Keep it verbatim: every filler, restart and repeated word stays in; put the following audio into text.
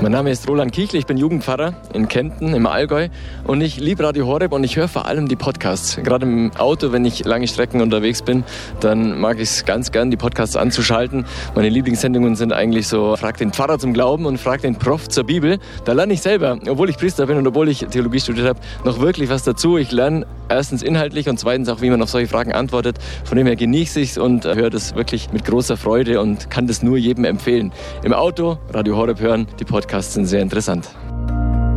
Mein Name ist Roland Kiechl, ich bin Jugendpfarrer in Kempten im Allgäu und ich liebe Radio Horeb und ich höre vor allem die Podcasts. Gerade im Auto, wenn ich lange Strecken unterwegs bin, dann mag ich es ganz gern, die Podcasts anzuschalten. Meine Lieblingssendungen sind eigentlich so Frag den Pfarrer zum Glauben und Frag den Prof zur Bibel. Da lerne ich selber, obwohl ich Priester bin und obwohl ich Theologie studiert habe, noch wirklich was dazu. Ich lerne erstens inhaltlich und zweitens auch, wie man auf solche Fragen antwortet. Von dem her genieße ich es und höre das wirklich mit großer Freude und kann das nur jedem empfehlen. Im Auto Radio Horeb hören, die Podcasts sind sehr interessant.